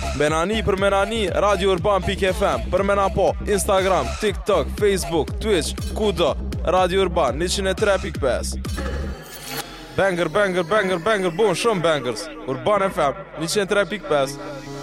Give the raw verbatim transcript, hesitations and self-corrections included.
Menani për Menani, Radio Urban pikë ef em. Për Mena po, Instagram, TikTok, Facebook, Twitch, kudo. Radio Urban njëqind e tre pikë pesë. Banger, banger, banger, banger, bon shumë bangers. Urban ef em njëqind e tre pikë pesë.